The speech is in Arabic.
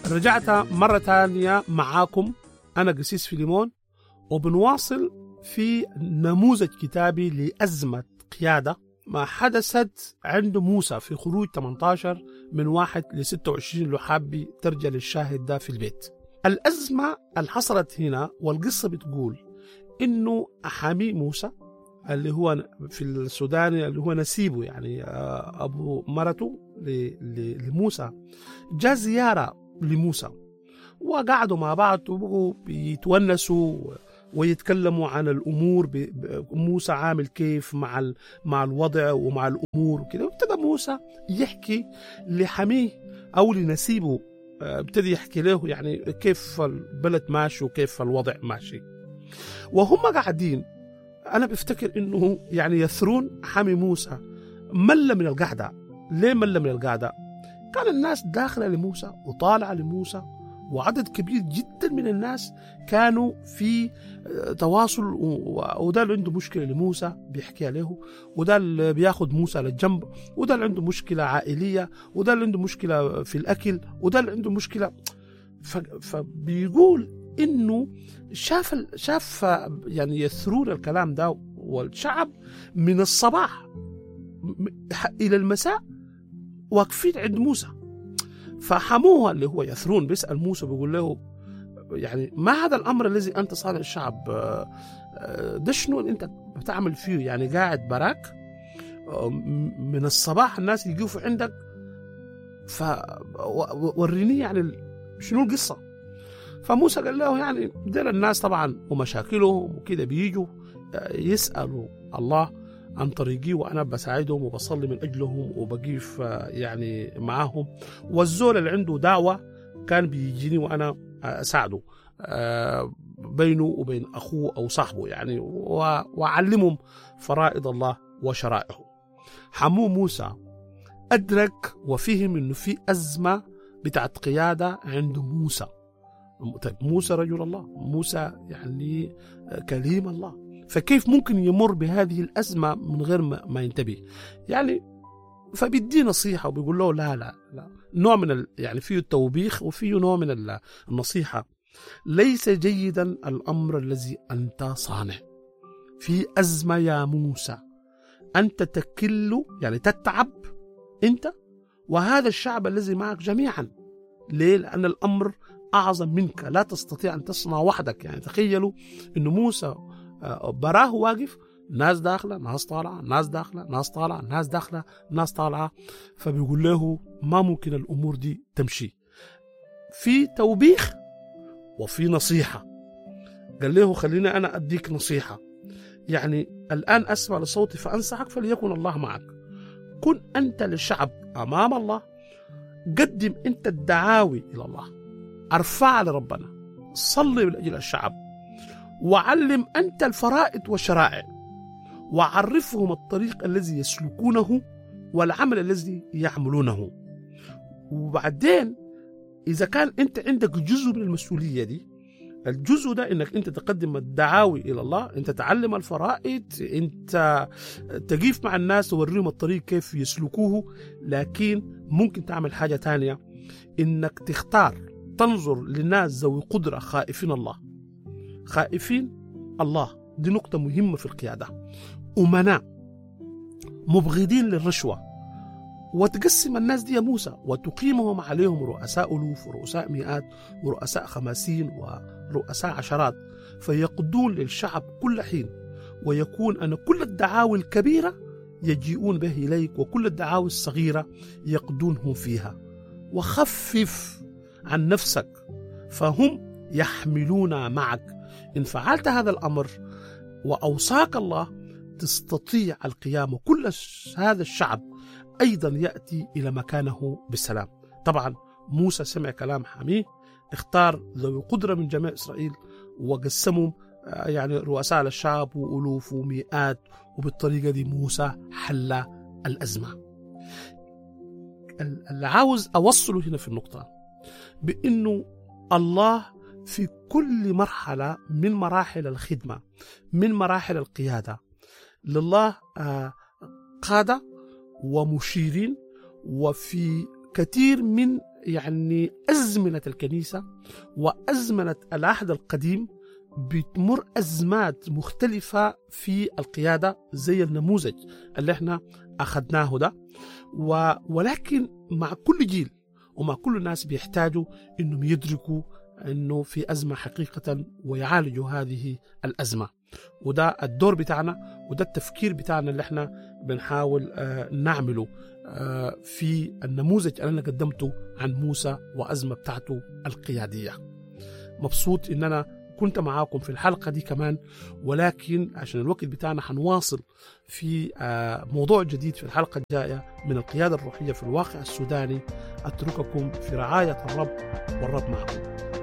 رجعت مرة تانية معاكم أنا قسيس فيليمون، وبنواصل في نموذج كتابي لأزمة قيادة ما حدثت عند موسى في خروج 18 من 1 ل 26 لو حابي ترجع للشاهد ده في البيت. الأزمة اللي حصلت هنا والقصة بتقول إنه أحامي موسى اللي هو في السوداني اللي هو نسيبه يعني أبو مرته لموسى جاء زيارة لموسى وقعدوا مع بعض وبقوا بيتونسوا ويتكلموا عن الأمور موسى عامل كيف مع الوضع ومع الأمور وكده. وابتدى موسى يحكي لحميه أو لنسيبه، ابتدى يحكي له يعني كيف البلد ماشي وكيف الوضع ماشي. وهم قاعدين أنا بفتكر إنه يعني يثرون حمي موسى مل من القعدة. ليه مل من القعدة؟ كان الناس داخلة لموسى وطالعة لموسى، وعدد كبير جدا من الناس كانوا في تواصل، وده اللي عنده مشكلة لموسى بيحكيها له، وده اللي بياخد موسى للجنب، وده اللي عنده مشكلة عائلية، وده اللي عنده مشكلة في الأكل، وده اللي عنده مشكلة. فبيقول إنه شاف يعني يثرون الكلام ده، والشعب من الصباح إلى المساء واقفين عند موسى. فحموها اللي هو يثرون بيسأل موسى بيقول له يعني ما هذا الأمر الذي أنت صالح الشعب ده شنو أنت بتعمل فيه؟ يعني قاعد براك من الصباح الناس يجوفوا عندك، فوريني يعني شنو القصة. فموسى قال له يعني ديل الناس طبعا ومشاكلهم وكده بيجوا يسألوا الله عن طريقي، وأنا بساعدهم وبصلي من أجلهم وبقيف يعني معاهم، والزول اللي عنده دعوة كان بيجيني وأنا أساعده بينه وبين أخوه أو صاحبه يعني، وأعلمهم فرائض الله وشرائعه. حمو موسى أدرك وفهم إنه في أزمة بتاعت قيادة عند موسى. طيب موسى رجل الله، موسى يعني كليم الله، فكيف ممكن يمر بهذه الأزمة من غير ما ينتبه يعني؟ فبيدي نصيحة وبيقول له لا نوع من يعني فيه التوبيخ وفيه نوع من النصيحة. ليس جيدا الأمر الذي أنت صانع في أزمة يا موسى، أنت تكل يعني تتعب أنت وهذا الشعب الذي معك جميعا. ليه؟ لأن الأمر أعظم منك، لا تستطيع أن تصنع وحدك. يعني تخيلوا أن موسى براه واقف، ناس داخلة ناس طالعة، ناس داخلة ناس طالعة، ناس داخلة ناس طالعة، فبيقول له ما ممكن الأمور دي تمشي. في توبيخ وفي نصيحة. قال له خليني أنا أديك نصيحة، يعني الآن أسمع لصوتي فأنصحك فليكن الله معك. كن أنت للشعب أمام الله، قدم أنت الدعاوي إلى الله، أرفع لربنا، صلي من أجل الشعب، وعلم أنت الفرائض والشرائع، وعرفهم الطريق الذي يسلكونه والعمل الذي يعملونه. وبعدين إذا كان أنت عندك جزء من المسؤولية دي، الجزء ده إنك أنت تقدم الدعاوي إلى الله، أنت تعلم الفرائض، أنت تقيف مع الناس ووريهم الطريق كيف يسلكوه. لكن ممكن تعمل حاجة تانية، إنك تختار تنظر للناس ذوي قدرة خائفين الله، خائفين الله. دي نقطة مهمة في القيادة. أمناء مبغضين للرشوة، وتقسم الناس دي يا موسى وتقيمهم عليهم رؤساء ألوف ورؤساء مئات ورؤساء 50 ورؤساء عشرات، فيقضون للشعب كل حين، ويكون أن كل الدعاوي الكبيرة يجيئون به إليك وكل الدعاوي الصغيرة يقضونهم فيها. وخفف عن نفسك فهم يحملون معك. إن فعلت هذا الأمر وأوصاك الله تستطيع القيام، وكل هذا الشعب أيضا يأتي إلى مكانه بالسلام. طبعا موسى سمع كلام حميه، اختار ذوي قدرة من جميع إسرائيل وقسمهم يعني رؤساء للشعب وألوف ومئات، وبالطريقة دي موسى حل الأزمة. اللي عاوز أوصله هنا في النقطة بأنه الله في كل مرحلة من مراحل الخدمة، من مراحل القيادة، لله قادة ومشيرين، وفي كثير من يعني أزمنة الكنيسة وأزمنة العهد القديم بتمر أزمات مختلفة في القيادة زي النموذج اللي احنا أخذناه ده، ولكن مع كل جيل ومع كل الناس بيحتاجوا إنهم يدركوا إنه في أزمة حقيقة ويعالجوا هذه الأزمة. وده الدور بتاعنا وده التفكير بتاعنا اللي احنا بنحاول نعمله في النموذج اللي أنا قدمته عن موسى وأزمة بتاعته القيادية. مبسوط إن أنا كنت معاكم في الحلقة دي كمان، ولكن عشان الوقت بتاعنا هنواصل في موضوع جديد في الحلقة الجاية من القيادة الروحية في الواقع السوداني. أترككم في رعاية الرب والرب معكم.